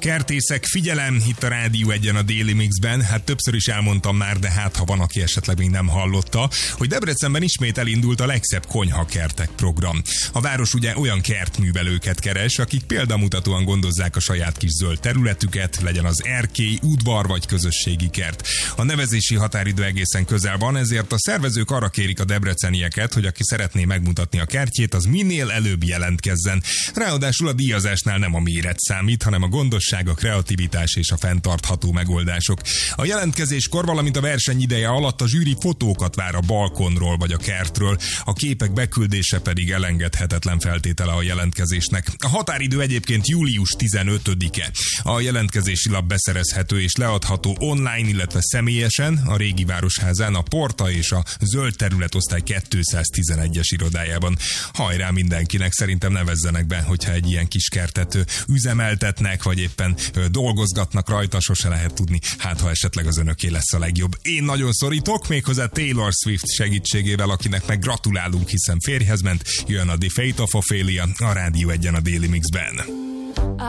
Kertészek, figyelem, itt a Rádió Egyen a Daily Mixben. Hát többször is elmondtam már, de hát ha van, aki esetleg még nem hallotta, hogy Debrecenben ismét elindult a Legszebb Konyhakertek program. A város ugye olyan kertművelőket keres, akik példamutatóan gondozzák a saját kis zöld területüket, legyen az erkély, udvar vagy közösségi kert. A nevezési határidő egészen közel van, ezért a szervezők arra kérik a debrecenieket, hogy aki szeretné megmutatni a kertjét, az minél előbb jelentkezzen. Ráadásul a díjazásnál nem a méret számít, hanem a gondosság, a kreativitás és a fenntartható megoldások. A jelentkezéskor, valamint a verseny ideje alatt a zsűri fotókat vár a balkonról vagy a kertről, a képek beküldése pedig elengedhetetlen feltétele a jelentkezésnek. A határidő egyébként július 15-e. A jelentkezési lap beszerezhető és leadható online, illetve személyesen a Régi Városházán, a Porta és a Zöld Területosztály 211-es irodájában. Hajrá mindenkinek, szerintem nevezzenek be, hogyha egy ilyen kis kertet üzemeltetnek, vagy éppen dolgozgatnak rajta, sose lehet tudni, hát ha esetleg az önöké lesz a legjobb. Én nagyon szorítok, méghozzá Taylor Swift segítségével, akinek meg gratulálunk, hiszen férjhez ment, jön a The Fate of Ophelia a Rádió Egyen a Daily Mixben.